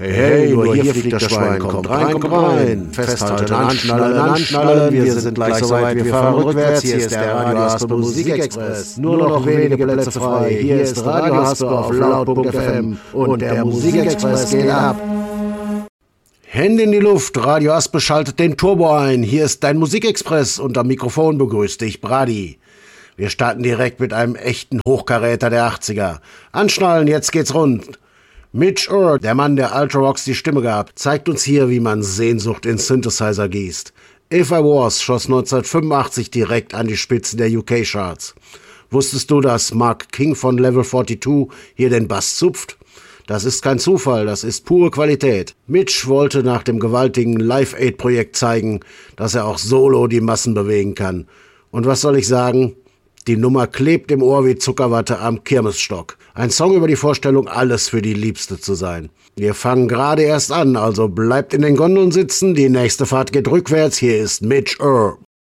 Hey, hey, nur hier fliegt das Schwein, kommt rein, festhalten, anschnallen, wir sind gleich soweit, wir fahren rückwärts, hier ist der Radio Haspe Musikexpress, nur noch wenige Plätze frei, hier ist Radio Haspe auf laut.fm und der Musikexpress geht ab. Hände in die Luft, Radio Haspe schaltet den Turbo ein, hier ist dein Musikexpress und am Mikrofon begrüßt dich Brady. Wir starten direkt mit einem echten Hochkaräter der 80er. Anschnallen, jetzt geht's rund. Mitch Ure, der Mann, der Ultravox die Stimme gab, zeigt uns hier, wie man Sehnsucht in Synthesizer gießt. If I Was schoss 1985 direkt an die Spitzen der UK-Charts. Wusstest du, dass Mark King von Level 42 hier den Bass zupft? Das ist kein Zufall, das ist pure Qualität. Mitch wollte nach dem gewaltigen Live-Aid-Projekt zeigen, dass er auch solo die Massen bewegen kann. Und was soll ich sagen? Die Nummer klebt im Ohr wie Zuckerwatte am Kirmesstock. Ein Song über die Vorstellung, alles für die Liebste zu sein. Wir fangen gerade erst an, also bleibt in den Gondeln sitzen, die nächste Fahrt geht rückwärts, hier ist Mitch Ure.